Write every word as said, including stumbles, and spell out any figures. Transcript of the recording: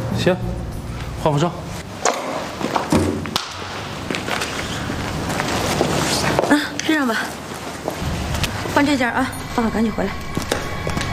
行，换服装。 啊，这样吧，换这件啊，爸爸赶紧回来。